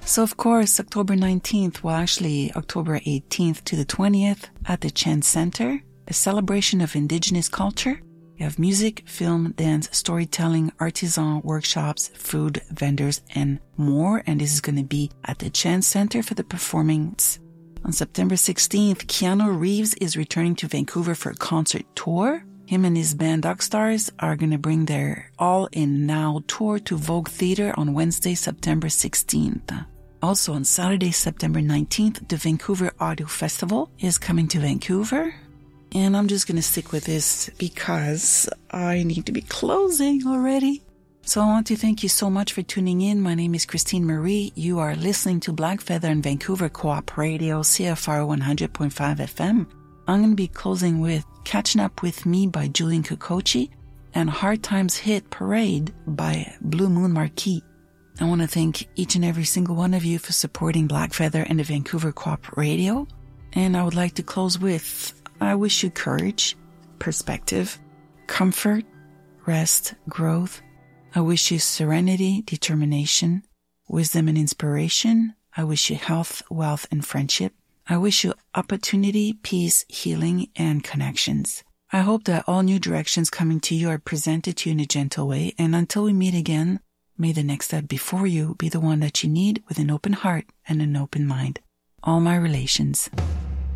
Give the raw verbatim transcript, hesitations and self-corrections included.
So, of course, October nineteenth, well, actually October eighteenth to the twentieth at the Chen Center, a celebration of Indigenous culture. You have music, film, dance, storytelling, artisan workshops, food, vendors, and more. And this is going to be at the Chen Center for the performance. On September sixteenth, Keanu Reeves is returning to Vancouver for a concert tour. Him and his band Dogstarz are going to bring their All In Now tour to Vogue Theatre on Wednesday, September sixteenth. Also on Saturday, September nineteenth, the Vancouver Audio Festival is coming to Vancouver. And I'm just going to stick with this because I need to be closing already. So I want to thank you so much for tuning in. My name is Christine Marie. You are listening to Black Feather in Vancouver Co-op Radio, C F R one hundred point five F M. I'm going to be closing with Catching Up With Me by Julian Kukoci and Hard Times Hit Parade by Blue Moon Marquis. I want to thank each and every single one of you for supporting Black Feather and the Vancouver Co-op Radio. And I would like to close with, I wish you courage, perspective, comfort, rest, growth. I wish you serenity, determination, wisdom and inspiration. I wish you health, wealth, and friendship. I wish you opportunity, peace, healing, and connections. I hope that all new directions coming to you are presented to you in a gentle way. And until we meet again, may the next step before you be the one that you need with an open heart and an open mind. All my relations.